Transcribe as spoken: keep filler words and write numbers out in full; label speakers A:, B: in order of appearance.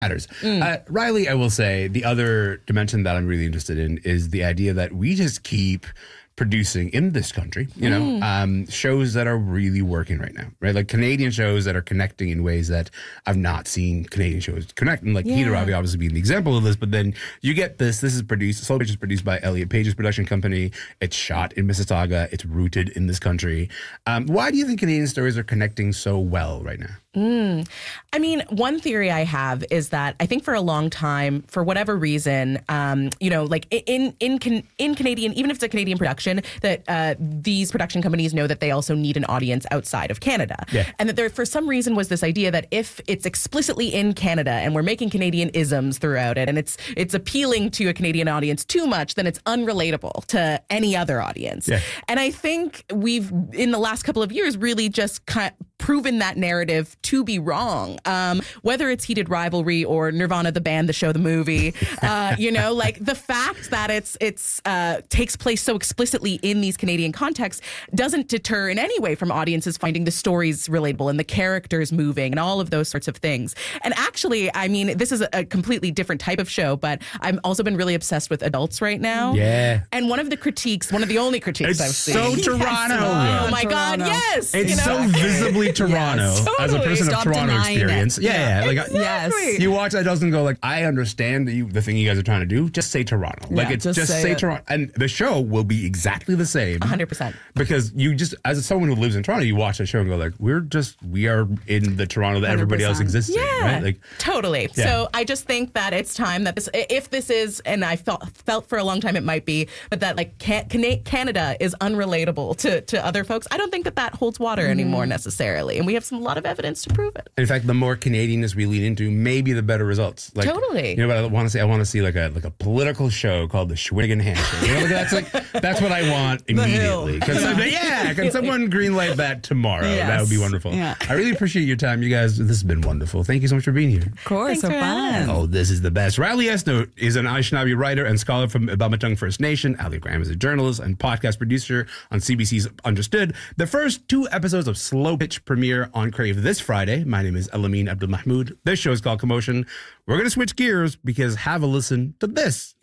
A: matters. Mm. Uh, Riley, I will say the other dimension that I'm really interested in is the idea that we just keep producing in this country, you know, mm. um, shows that are really working right now, right? Like Canadian shows that are connecting in ways that I've not seen Canadian shows connect. And like yeah. Peter Ravi obviously being the example of this, but then you get this, this is produced, Soul Bitch is produced by Elliot Page's production company. It's shot in Mississauga. It's rooted in this country. Um, why do you think Canadian stories are connecting so well right now?
B: Mm. I mean, one theory I have is that I think for a long time, for whatever reason, um, you know, like in in in, in Canadian, even if it's a Canadian production, that uh, these production companies know that they also need an audience outside of Canada.
A: Yeah.
B: And that there, for some reason, was this idea that if it's explicitly in Canada and we're making Canadian isms throughout it and it's it's appealing to a Canadian audience too much, then it's unrelatable to any other audience.
A: Yeah.
B: And I think we've, in the last couple of years, really just kind of proven that narrative to be wrong. Um, whether it's Heated Rivalry or Nirvana, the band, the show, the movie, uh, you know, like the fact that it's it's uh, takes place so explicitly in these Canadian contexts doesn't deter in any way from audiences finding the stories relatable and the characters moving and all of those sorts of things. And actually, I mean, this is a completely different type of show, but I've also been really obsessed with adults right now.
A: Yeah.
B: And one of the critiques, one of the only critiques
A: it's
B: I've seen.
A: so Toronto.
B: Yes. Oh my
C: Toronto.
B: God, yes.
A: It's
B: you know?
A: so visibly Toronto.
B: Yes, totally.
A: As a person
C: Stop
A: of Toronto
C: denying
A: experience.
C: it.
A: Yeah, yeah.
C: Yeah.
A: Like,
B: Exactly.
A: You watch that doesn't go like, I understand that you, the thing you guys are trying to do. Just say Toronto. Like
C: Yeah,
A: it's
C: just
A: just,
C: say
A: say,
C: it.
A: Toronto, and the show will be exactly the same.
B: one hundred percent.
A: Because you just, as someone who lives in Toronto, you watch that show and go like, we're just, we are in the Toronto that everybody else
C: one hundred percent.
A: exists in,
B: Yeah,
A: right? Like,
B: totally.
A: Yeah.
B: So I just think that it's time that this, if this is, and I felt felt for a long time it might be, but that like can, Cana- Canada is unrelatable to, to other folks. I don't think that that holds water
C: Mm-hmm.
B: anymore necessarily, and we have some a lot of evidence to prove it.
A: in fact, the more Canadianness we lean into, maybe the better results. Like,
B: Totally.
A: You know what I want to see? I want to see like a like a political show called the Shawinigan Handshake. You know, like that's like that's what I want immediately. Can some- yeah, can someone greenlight that tomorrow?
C: Yes.
A: That would be wonderful.
C: Yeah.
A: I really appreciate your time, you guys. This has been wonderful. Thank you so much for being here.
C: Of course,
B: Thanks
C: so
B: for having
C: fun.
A: Oh, this is the best. Riley Esno is an Anishinaabe writer and scholar from Bamatong First Nation. Ali Graham is a journalist and podcast producer on C B C's Understood. The first two episodes of Slow Pitch premiere on Crave this Friday. My name is Elamine Abdul Mahmoud. This show is called Commotion. We're going to switch gears because have a listen to this.